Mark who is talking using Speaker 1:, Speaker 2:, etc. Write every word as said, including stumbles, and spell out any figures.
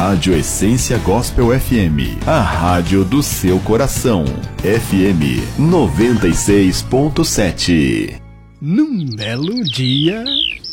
Speaker 1: Rádio Essência Gospel F M, a rádio do seu coração. F M noventa e seis ponto sete.
Speaker 2: Num belo dia...